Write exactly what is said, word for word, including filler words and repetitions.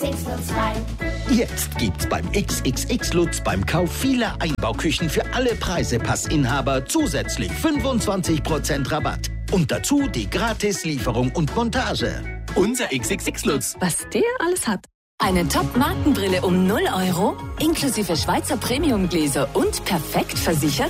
Lutz frei. Jetzt gibt's beim X X X Lutz beim Kauf vieler Einbauküchen für alle Preisepassinhaber zusätzlich fünfundzwanzig Prozent Rabatt. Und dazu die Gratis-Lieferung und Montage. Unser X X X Lutz. Was der alles hat. Eine Top-Markenbrille um null Euro, inklusive Schweizer Premium-Gläser und perfekt versichert?